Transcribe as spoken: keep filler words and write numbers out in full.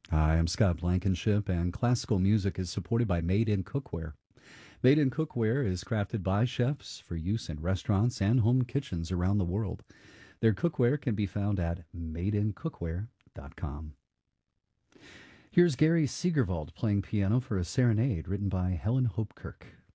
Hi, I'm Scott Blankenship, and classical music is supported by Made in Cookware. Made in Cookware is crafted by chefs for use in restaurants and home kitchens around the world. Their cookware can be found at made in cookware dot com. Here's Gary Segervald playing piano for a serenade written by Helen Hopkirk.